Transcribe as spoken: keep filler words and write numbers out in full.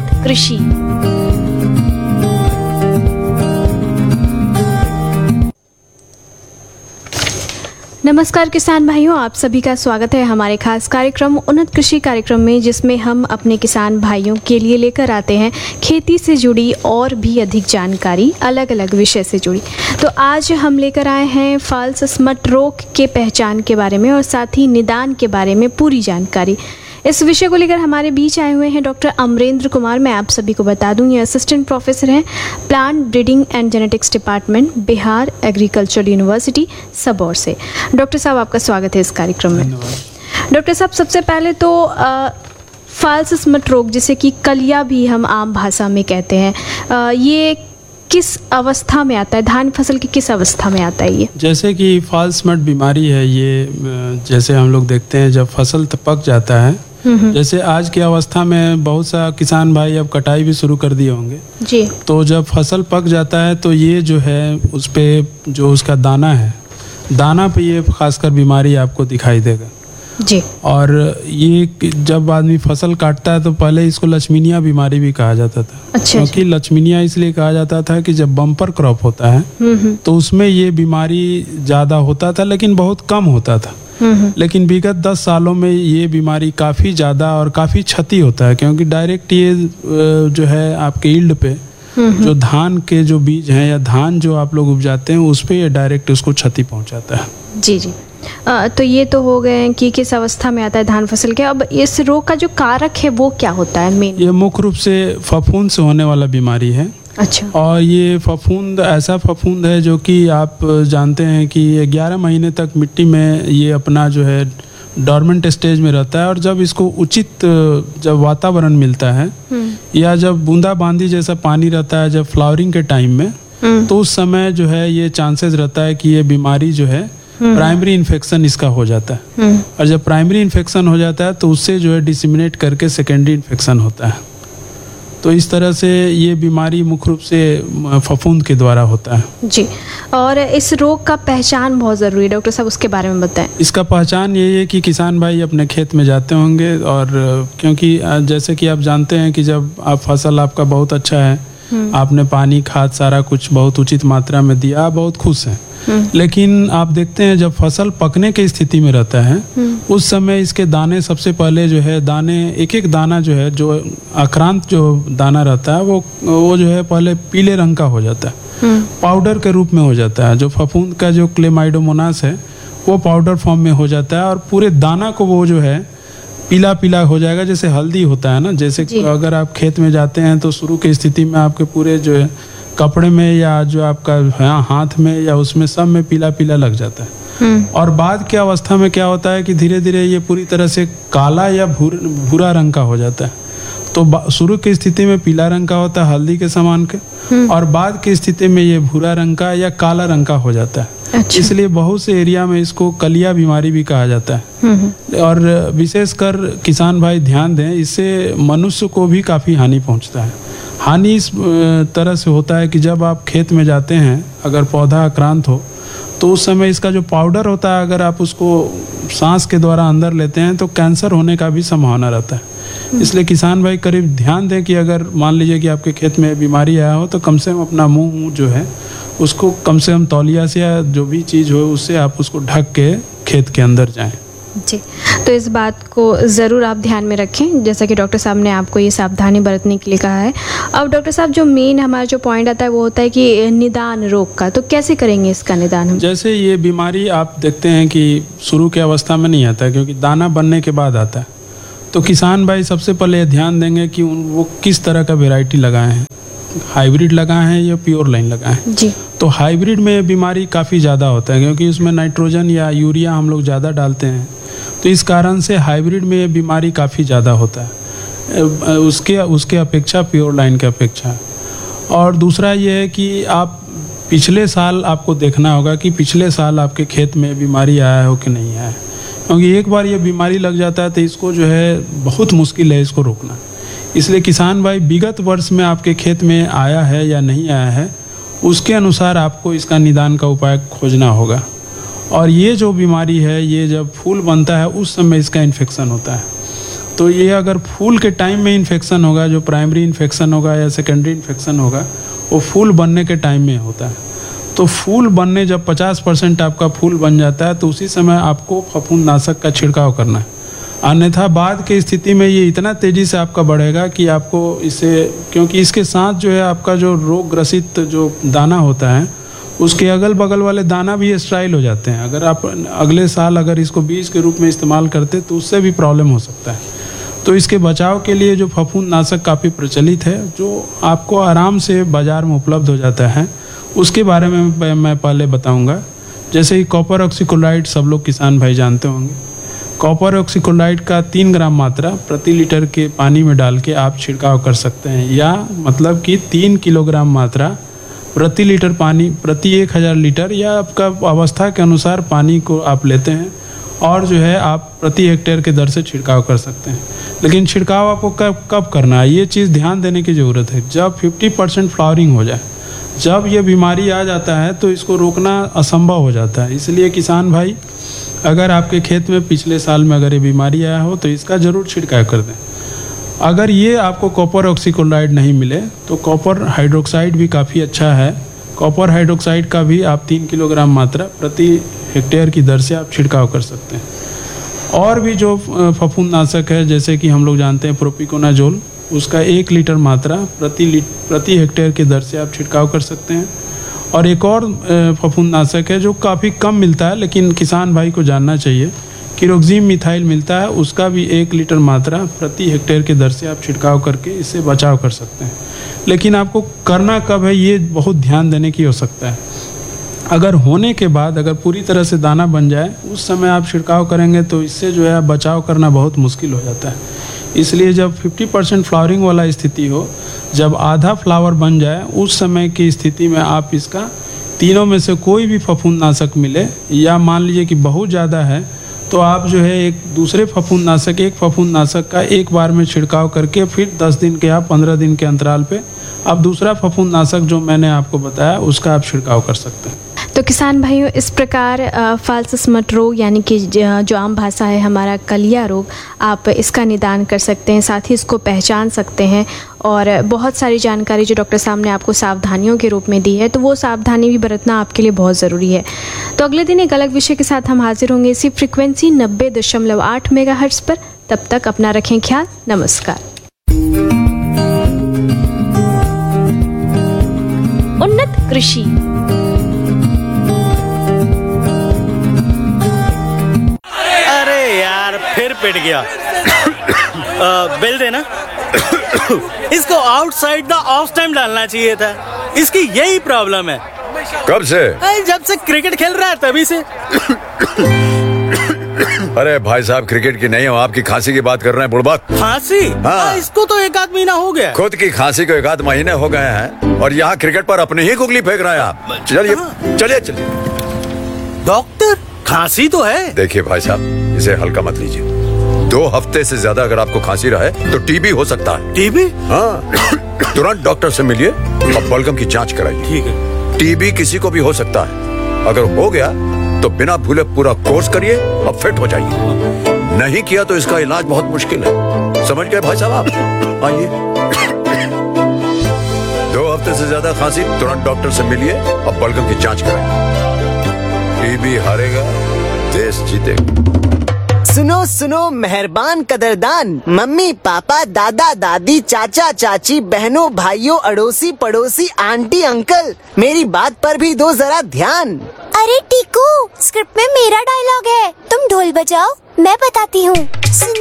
उन्नत कृषि। नमस्कार किसान भाइयों, आप सभी का स्वागत है हमारे खास कार्यक्रम उन्नत कृषि कार्यक्रम में, जिसमें हम अपने किसान भाइयों के लिए लेकर आते हैं खेती से जुड़ी और भी अधिक जानकारी, अलग अलग विषय से जुड़ी। तो आज हम लेकर आए हैं फॉल्स स्मट रोग के पहचान के बारे में और साथ ही निदान के बारे में पूरी जानकारी। इस विषय को लेकर हमारे बीच आए हुए हैं डॉक्टर अमरेंद्र कुमार। मैं आप सभी को बता दूं, ये असिस्टेंट प्रोफेसर हैं plant breeding and genetics department, Bihar agricultural university Sabour से। डॉक्टर साहब, आपका स्वागत है इस कार्यक्रम में। डॉक्टर साहब, सबसे पहले तो फॉल्स स्मट रोग, जिसे कि कलिया भी हम आम भाषा में कहते हैं, आ, ये किस अवस्था में आता है? धान फसल की किस अवस्था में आता है ये? जैसे कि फॉल्स स्मट बीमारी है ये, जैसे हम लोग देखते हैं जब फसल पक जाता है, जैसे आज की अवस्था में बहुत सा किसान भाई अब कटाई भी शुरू कर दिए होंगे जी। तो जब फसल पक जाता है तो ये जो है उस पे जो उसका दाना है, दाना पे ये खासकर बीमारी आपको दिखाई देगा जी। और ये जब आदमी फसल काटता है तो पहले इसको लक्ष्मीनिया बीमारी भी कहा जाता था। अच्छा, क्योंकि लक्ष्मीनिया इसलिए कहा जाता था कि जब बम्पर क्रॉप होता है तो उसमें ये बीमारी ज़्यादा होता था, लेकिन बहुत कम होता था। लेकिन विगत दस सालों में ये बीमारी काफ़ी ज़्यादा और काफ़ी क्षति होता है, क्योंकि डायरेक्ट ये जो है आपके ईल्ड पे जो धान के जो बीज हैं या धान जो आप लोग उपजाते हैं उस पे ये डायरेक्ट उसको क्षति पहुंचाता है। जी जी। आ, तो ये तो हो गए कि किस अवस्था में आता है धान फसल के। अब इस रोग का जो कारक है वो क्या होता है मेन? ये मुख्य रूप से फफूंद से होने वाला बीमारी है। अच्छा। और ये फफूंद ऐसा फफूंद है जो कि आप जानते हैं कि ग्यारह महीने तक मिट्टी में ये अपना जो है डॉर्मेंट स्टेज में रहता है, और जब इसको उचित जब वातावरण मिलता है या जब बूंदाबांदी जैसा पानी रहता है जब फ्लावरिंग के टाइम में, तो उस समय जो है ये चांसेस रहता है कि ये बीमारी जो है प्राइमरी इन्फेक्शन इसका हो जाता है। और जब प्राइमरी इन्फेक्शन हो जाता है तो उससे जो है डिसमिनेट करके सेकेंडरी इन्फेक्शन होता है। तो इस तरह से ये बीमारी मुख्य रूप से फफूंद के द्वारा होता है जी। और इस रोग का पहचान बहुत ज़रूरी है डॉक्टर साहब, उसके बारे में बताएं। इसका पहचान यही है कि किसान भाई अपने खेत में जाते होंगे, और क्योंकि जैसे कि आप जानते हैं कि जब आप फसल आपका बहुत अच्छा है, आपने पानी खाद सारा कुछ बहुत उचित मात्रा में दिया, आप बहुत खुश हैं। लेकिन आप देखते हैं जब फसल पकने की स्थिति में रहता है उस समय इसके दाने सबसे पहले जो है दाने एक एक दाना जो है जो आक्रांत जो दाना रहता है वो वो जो है पहले पीले रंग का हो जाता है, पाउडर के रूप में हो जाता है। जो फफूंद का जो क्लेमाइडोमोनास है वो पाउडर फॉर्म में हो जाता है और पूरे दाना को वो जो है पीला पीला हो जाएगा, जैसे हल्दी होता है ना। जैसे अगर आप खेत में जाते हैं तो शुरू की स्थिति में आपके पूरे जो है कपड़े में या जो आपका हाथ में या उसमें सब में पीला पीला लग जाता है। और बाद की अवस्था में क्या होता है कि धीरे धीरे ये पूरी तरह से काला या भूर, भूरा रंग का हो जाता है। तो शुरू की स्थिति में पीला रंग का होता है हल्दी के समान के, और बाद की स्थिति में ये भूरा रंग का या काला रंग का हो जाता है। अच्छा। इसलिए बहुत से एरिया में इसको कलिया बीमारी भी कहा जाता है। और विशेषकर किसान भाई ध्यान दें, इससे मनुष्य को भी काफ़ी हानि पहुंचता है। हानि इस तरह से होता है कि जब आप खेत में जाते हैं, अगर पौधा आक्रांत हो तो उस समय इसका जो पाउडर होता है अगर आप उसको सांस के द्वारा अंदर लेते हैं तो कैंसर होने का भी संभावना रहता है। इसलिए किसान भाई करीब ध्यान दें कि अगर मान लीजिए कि आपके खेत में बीमारी आया हो तो कम से कम अपना मुंह जो है उसको कम से कम तौलिया से या जो भी चीज़ हो उससे आप उसको ढक के खेत के अंदर जाएं। जी, तो इस बात को ज़रूर आप ध्यान में रखें, जैसा कि डॉक्टर साहब ने आपको ये सावधानी बरतने के लिए कहा है। अब डॉक्टर साहब, जो मेन हमारा जो पॉइंट आता है वो होता है कि निदान रोग का, तो कैसे करेंगे इसका निदान हम? जैसे ये बीमारी आप देखते हैं कि शुरू के अवस्था में नहीं आता है, क्योंकि दाना बनने के बाद आता है। तो किसान भाई सबसे पहले ध्यान देंगे कि उन वो किस तरह का वेराइटी लगाए हैं, हाइब्रिड लगाए हैं या प्योर लाइन लगाए हैं। जी। तो हाइब्रिड में बीमारी काफ़ी ज़्यादा होता है, क्योंकि उसमें नाइट्रोजन या यूरिया हम लोग ज़्यादा डालते हैं, तो इस कारण से हाइब्रिड में बीमारी काफ़ी ज़्यादा होता है उसके उसके अपेक्षा, प्योर लाइन के अपेक्षा। और दूसरा ये है कि आप पिछले साल आपको देखना होगा कि पिछले साल आपके खेत में बीमारी आया हो कि नहीं आया, क्योंकि एक बार ये बीमारी लग जाता है तो इसको जो है बहुत मुश्किल है इसको रोकना। इसलिए किसान भाई विगत वर्ष में आपके खेत में आया है या नहीं आया है उसके अनुसार आपको इसका निदान का उपाय खोजना होगा। और ये जो बीमारी है ये जब फूल बनता है उस समय इसका इन्फेक्शन होता है, तो ये अगर फूल के टाइम में इन्फेक्शन होगा, जो प्राइमरी इन्फेक्शन होगा या सेकेंडरी इन्फेक्शन होगा, वो फूल बनने के टाइम में होता है। तो फूल बनने जब पचास परसेंट आपका फूल बन जाता है तो उसी समय आपको फफूंदनाशक का छिड़काव करना है। अन्यथा बाद की स्थिति में ये इतना तेज़ी से आपका बढ़ेगा कि आपको इसे, क्योंकि इसके साथ जो है आपका जो रोग ग्रसित जो दाना होता है उसके अगल बगल वाले दाना भी स्ट्राइल हो जाते हैं। अगर आप अगले साल अगर इसको बीज के रूप में इस्तेमाल करते तो उससे भी प्रॉब्लम हो सकता है। तो इसके बचाव के लिए जो फफूंदनाशक काफ़ी प्रचलित है, जो आपको आराम से बाज़ार में उपलब्ध हो जाता है, उसके बारे में मैं पहले बताऊंगा। जैसे ही कॉपर ऑक्सीक्लोराइड सब लोग किसान भाई जानते होंगे। कॉपर ऑक्सीक्लोराइड का तीन ग्राम मात्रा प्रति लीटर के पानी में डाल के आप छिड़काव कर सकते हैं, या मतलब कि तीन किलोग्राम मात्रा प्रति लीटर पानी प्रति एक हज़ार लीटर या आपका अवस्था के अनुसार पानी को आप लेते हैं और जो है आप प्रति हेक्टेयर के दर से छिड़काव कर सकते हैं। लेकिन छिड़काव आपको कब कब करना है, ये चीज़ ध्यान देने की ज़रूरत है। जब पचास परसेंट फ्लावरिंग हो जाए, जब ये बीमारी आ जाता है तो इसको रोकना असंभव हो जाता है। इसलिए किसान भाई, अगर आपके खेत में पिछले साल में अगर ये बीमारी आया हो तो इसका ज़रूर छिड़काव कर दें। अगर ये आपको कॉपर ऑक्सीक्लोराइड नहीं मिले तो कॉपर हाइड्रोक्साइड भी काफ़ी अच्छा है। कॉपर हाइड्रोक्साइड का भी आप तीन किलोग्राम मात्रा प्रति हेक्टेयर की दर से आप छिड़काव कर सकते हैं। और भी जो फफूंदनाशक है, जैसे कि हम लोग जानते हैं प्रोपिकोनाजोल, उसका एक लीटर मात्रा प्रति ली प्रति हेक्टेयर की दर से आप छिड़काव कर सकते हैं। और एक और फफूंदनाशक है जो काफ़ी कम मिलता है लेकिन किसान भाई को जानना चाहिए, किरोक्सिम मिथाइल मिलता है, उसका भी एक लीटर मात्रा प्रति हेक्टेयर की दर से आप छिड़काव करके इससे बचाव कर सकते हैं। लेकिन आपको करना कब है ये बहुत ध्यान देने की आवश्यकता है। अगर होने के बाद अगर पूरी तरह से दाना बन जाए उस समय आप छिड़काव करेंगे तो इससे जो है बचाव करना बहुत मुश्किल हो जाता है। इसलिए जब पचास परसेंट फ्लावरिंग वाला स्थिति हो, जब आधा फ्लावर बन जाए, उस समय की स्थिति में आप इसका तीनों में से कोई भी फफूंदनाशक मिले, या मान लीजिए कि बहुत ज़्यादा है तो आप जो है एक दूसरे फफूंदनाशक एक फफूंदनाशक का एक बार में छिड़काव करके फिर दस दिन के या पंद्रह दिन के अंतराल पे आप दूसरा फफूंदनाशक जो मैंने आपको बताया उसका आप छिड़काव कर सकते हैं। तो किसान भाइयों, इस प्रकार फाल्स स्मट रोग यानी कि जो आम भाषा है हमारा कलिया रोग, आप इसका निदान कर सकते हैं, साथ ही इसको पहचान सकते हैं। और बहुत सारी जानकारी जो डॉक्टर साहब ने आपको सावधानियों के रूप में दी है, तो वो सावधानी भी बरतना आपके लिए बहुत ज़रूरी है। तो अगले दिन एक अलग विषय के साथ हम हाजिर होंगे इसी फ्रिक्वेंसी नब्बे दशमलव आठ मेगा हर्ट्ज़ पर। तब तक अपना रखें ख्याल। नमस्कार। उन्नत कृषि। फिर पिट गया। आ, बिल देना। इसको आउटसाइड द ऑफ टाइम डालना चाहिए था। इसकी यही प्रॉब्लम है। कब से? जब से क्रिकेट खेल रहा है तभी से। अरे भाई साहब, क्रिकेट की नहीं हो, आपकी खांसी की बात कर रहे हैं। बुड़बक खांसी? हाँ। इसको तो एक आध महीना हो गया। खुद की खांसी को एक आध महीने हो गए हैं और यहाँ क्रिकेट पर अपने ही गुगली फेंक रहे हैं आप। चलिए चलिए चलिए। डॉक्टर, खांसी तो है। देखिए भाई साहब, इसे हल्का मत लीजिए। दो हफ्ते से ज्यादा अगर आपको खांसी रहे तो टीबी हो सकता है। टीबी? हाँ। तुरंत डॉक्टर से मिलिए और बलगम की जांच कराइए। ठीक है। टीबी किसी को भी हो सकता है। अगर हो गया तो बिना भूले पूरा कोर्स करिए और फिट हो जाइए। नहीं किया तो इसका इलाज बहुत मुश्किल है। समझ गए भाई साहब आप? आइए। दो हफ्ते से ज्यादा खांसी, तुरंत डॉक्टर से मिलिए और बलगम की जांच कराइए। टीबी हारेगा, देश जीतेगा। सुनो सुनो मेहरबान कदरदान, मम्मी पापा दादा दादी चाचा चाची बहनों भाइयों अड़ोसी पड़ोसी आंटी अंकल, मेरी बात पर भी दो जरा ध्यान। अरे टीकू, स्क्रिप्ट में मेरा डायलॉग है, तुम ढोल बजाओ, मैं बताती हूँ।